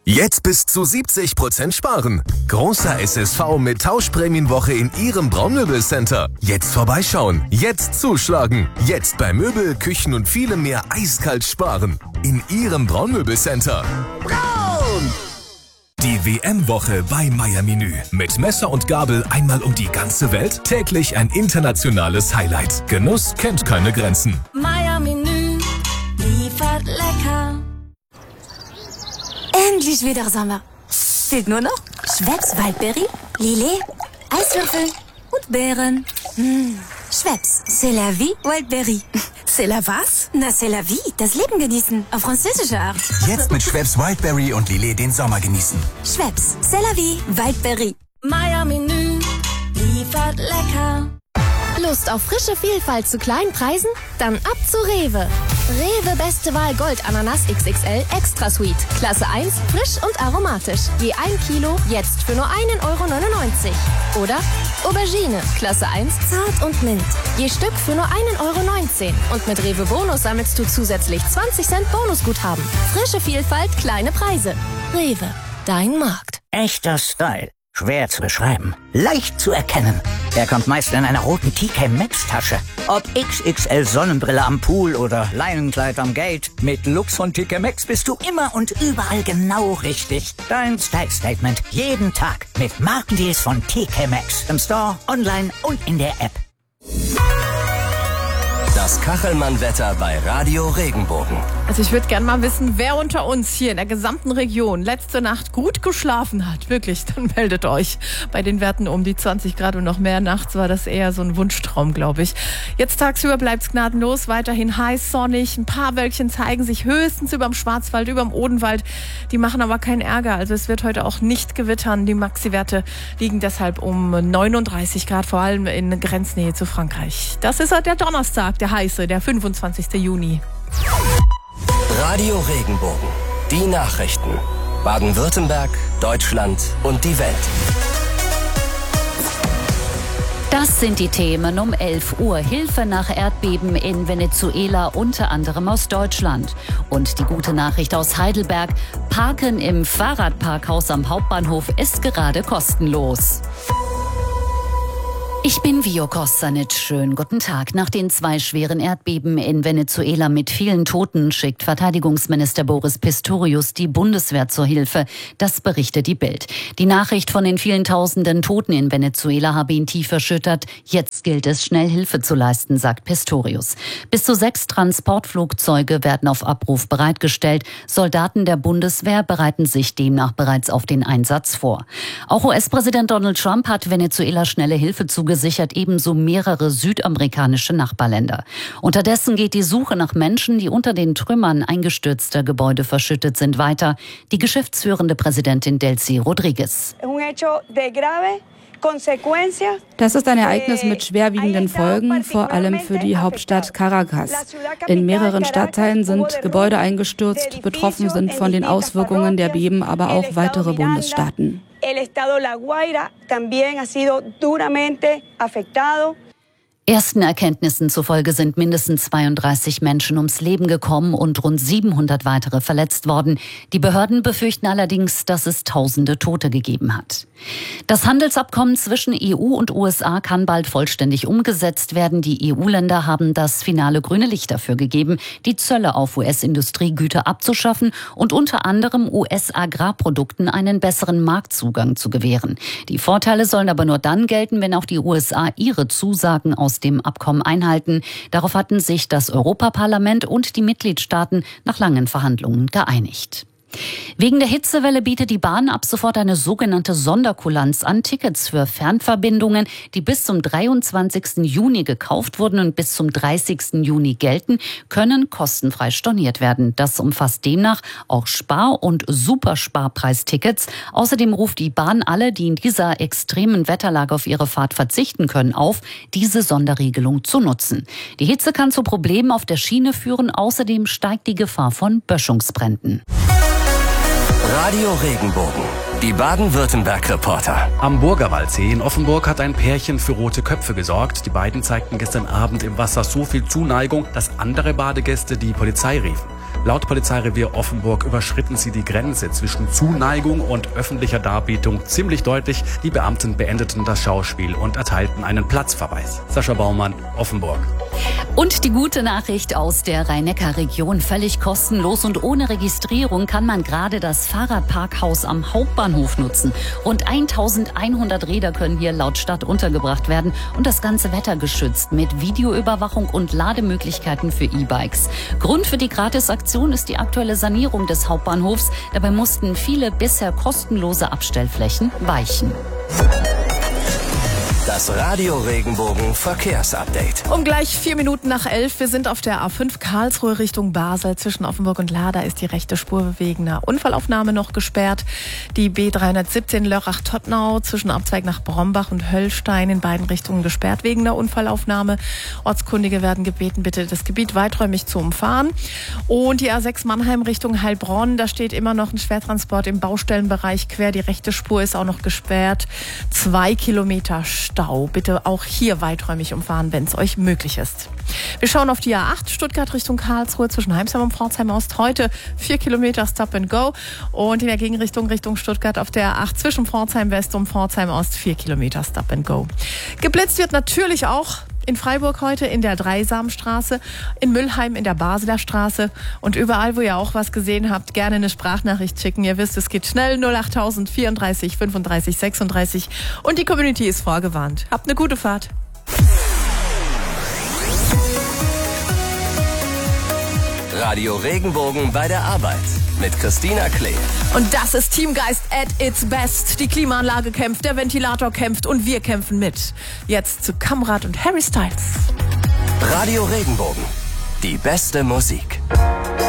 Jetzt bis zu 70% sparen. Großer SSV mit Tauschprämienwoche in Ihrem Braunmöbelcenter. Jetzt vorbeischauen, jetzt zuschlagen. Jetzt bei Möbel, Küchen und vielem mehr eiskalt sparen. In Ihrem Braunmöbelcenter. Braun! Die WM-Woche bei Meier Menü. Mit Messer und Gabel einmal um die ganze Welt. Täglich ein internationales Highlight. Genuss kennt keine Grenzen. Meier Menü liefert lecker. Endlich wieder Sommer. Fehlt nur noch Schweppes Waldbeere, Lillet, Eiswürfel und Beeren. Schweppes, c'est la vie, Waldbeere. C'est la was? Na, c'est la vie, das Leben genießen, auf französische Art. Jetzt mit Schweppes Wildberry und Lillet den Sommer genießen. Schweppes, c'est la vie, Waldbeere. Meier Menü liefert lecker. Lust auf frische Vielfalt zu kleinen Preisen? Dann ab zu Rewe. Rewe Beste Wahl Gold Ananas XXL Extra Sweet. Klasse 1, frisch und aromatisch. Je 1 Kilo, jetzt für nur 1,99 € Oder Aubergine, Klasse 1, zart und mild. Je Stück für nur 1,19 € Und mit Rewe Bonus sammelst du zusätzlich 20 Cent Bonusguthaben. Frische Vielfalt, kleine Preise. Rewe, dein Markt. Echter Style. Schwer zu beschreiben. Leicht zu erkennen. Er kommt meist in einer roten TK Maxx Tasche. Ob XXL Sonnenbrille am Pool oder Leinenkleid am Gate. Mit Lux von TK Maxx bist du immer und überall genau richtig. Dein Style Statement. Jeden Tag. Mit Markendeals von TK Maxx. Im Store, online und in der App. Das Kachelmann-Wetter bei Radio Regenbogen. Also ich würde gerne mal wissen, wer unter uns hier in der gesamten Region letzte Nacht gut geschlafen hat. Wirklich, dann meldet euch. Bei den Werten um die 20 Grad und noch mehr. Nachts war das eher so ein Wunschtraum, glaube ich. Jetzt tagsüber bleibt es gnadenlos, weiterhin heiß, sonnig. Ein paar Wölkchen zeigen sich höchstens überm Schwarzwald, überm Odenwald. Die machen aber keinen Ärger. Also es wird heute auch nicht gewittern. Die Maxi-Werte liegen deshalb um 39 Grad, vor allem in Grenznähe zu Frankreich. Das ist heute der Donnerstag, der heiße, der 25. Juni. Radio Regenbogen. Die Nachrichten. Baden-Württemberg, Deutschland und die Welt. Das sind die Themen um 11 Uhr. Hilfe nach Erdbeben in Venezuela, unter anderem aus Deutschland. Und die gute Nachricht aus Heidelberg. Parken im Fahrradparkhaus am Hauptbahnhof ist gerade kostenlos. Ich bin Vio Kostanic. Schönen guten Tag. Nach den 2 schweren Erdbeben in Venezuela mit vielen Toten schickt Verteidigungsminister Boris Pistorius die Bundeswehr zur Hilfe. Das berichtet die Bild. Die Nachricht von den vielen Tausenden Toten in Venezuela habe ihn tief erschüttert. Jetzt gilt es, schnell Hilfe zu leisten, sagt Pistorius. Bis zu 6 Transportflugzeuge werden auf Abruf bereitgestellt. Soldaten der Bundeswehr bereiten sich demnach bereits auf den Einsatz vor. Auch US-Präsident Donald Trump hat Venezuela schnelle Hilfe zugesichert, ebenso mehrere südamerikanische Nachbarländer. Unterdessen geht die Suche nach Menschen, die unter den Trümmern eingestürzter Gebäude verschüttet sind, weiter. Die geschäftsführende Präsidentin Delcy Rodriguez. Das ist ein Ereignis mit schwerwiegenden Folgen, vor allem für die Hauptstadt Caracas. In mehreren Stadtteilen sind Gebäude eingestürzt, betroffen sind von den Auswirkungen der Beben aber auch weitere Bundesstaaten. El estado La Guaira también ha sido duramente afectado. Ersten Erkenntnissen zufolge sind mindestens 32 Menschen ums Leben gekommen und rund 700 weitere verletzt worden. Die Behörden befürchten allerdings, dass es Tausende Tote gegeben hat. Das Handelsabkommen zwischen EU und USA kann bald vollständig umgesetzt werden. Die EU-Länder haben das finale grüne Licht dafür gegeben, die Zölle auf US-Industriegüter abzuschaffen und unter anderem US-Agrarprodukten einen besseren Marktzugang zu gewähren. Die Vorteile sollen aber nur dann gelten, wenn auch die USA ihre Zusagen aus dem Abkommen einhalten. Darauf hatten sich das Europaparlament und die Mitgliedstaaten nach langen Verhandlungen geeinigt. Wegen der Hitzewelle bietet die Bahn ab sofort eine sogenannte Sonderkulanz an. Tickets für Fernverbindungen, die bis zum 23. Juni gekauft wurden und bis zum 30. Juni gelten, können kostenfrei storniert werden. Das umfasst demnach auch Spar- und Supersparpreistickets. Außerdem ruft die Bahn alle, die in dieser extremen Wetterlage auf ihre Fahrt verzichten können, auf, diese Sonderregelung zu nutzen. Die Hitze kann zu Problemen auf der Schiene führen. Außerdem steigt die Gefahr von Böschungsbränden. Radio Regenbogen. Die Baden-Württemberg-Reporter. Am Burgerwaldsee in Offenburg hat ein Pärchen für rote Köpfe gesorgt. Die beiden zeigten gestern Abend im Wasser so viel Zuneigung, dass andere Badegäste die Polizei riefen. Laut Polizeirevier Offenburg überschritten sie die Grenze zwischen Zuneigung und öffentlicher Darbietung ziemlich deutlich. Die Beamten beendeten das Schauspiel und erteilten einen Platzverweis. Sascha Baumann, Offenburg. Und die gute Nachricht aus der Rhein-Neckar-Region. Völlig kostenlos und ohne Registrierung kann man gerade das Fahrradparkhaus am Hauptbahnhof nutzen. Rund 1100 Räder können hier laut Stadt untergebracht werden und das ganze Wetter geschützt mit Videoüberwachung und Lademöglichkeiten für E-Bikes. Grund für die Gratisaktion ist die aktuelle Sanierung des Hauptbahnhofs. Dabei mussten viele bisher kostenlose Abstellflächen weichen. Das Radio Regenbogen Verkehrsupdate. Um gleich 4 Minuten nach 11. Wir sind auf der A5 Karlsruhe Richtung Basel. Zwischen Offenburg und Lahda ist die rechte Spur wegen einer Unfallaufnahme noch gesperrt. Die B317 Lörrach-Tottnau zwischen Abzweig nach Brombach und Höllstein in beiden Richtungen gesperrt wegen der Unfallaufnahme. Ortskundige werden gebeten, bitte das Gebiet weiträumig zu umfahren. Und die A6 Mannheim Richtung Heilbronn, da steht immer noch ein Schwertransport im Baustellenbereich quer. Die rechte Spur ist auch noch gesperrt. 2 Kilometer Stau. Bitte auch hier weiträumig umfahren, wenn es euch möglich ist. Wir schauen auf die A8 Stuttgart Richtung Karlsruhe zwischen Heimsheim und Pforzheim Ost. Heute 4 Kilometer Stop and Go. Und in der Gegenrichtung Richtung Stuttgart auf der A8 zwischen Pforzheim West und Pforzheim Ost 4 Kilometer Stop and Go. Geblitzt wird natürlich auch in Freiburg heute in der Dreisamstraße, in Müllheim in der Basler Straße und überall, wo ihr auch was gesehen habt, gerne eine Sprachnachricht schicken. Ihr wisst, es geht schnell, 08000 34 35 36 und die Community ist vorgewarnt. Habt eine gute Fahrt. Radio Regenbogen bei der Arbeit mit Christina Klee. Und das ist Teamgeist at its best. Die Klimaanlage kämpft, der Ventilator kämpft und wir kämpfen mit. Jetzt zu Kamrat und Harry Styles. Radio Regenbogen, die beste Musik.